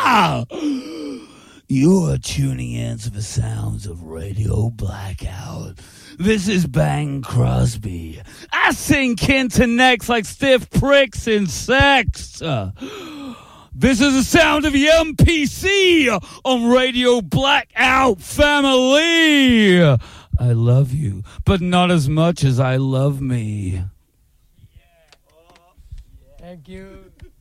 You are tuning in to the sounds of Radio Blackout. This is Bang Crosby. I sing Kenton necks like stiff pricks in sex. This is the sound of the MPC on Radio Blackout family. I love you, but not as much as I love me. Thank you.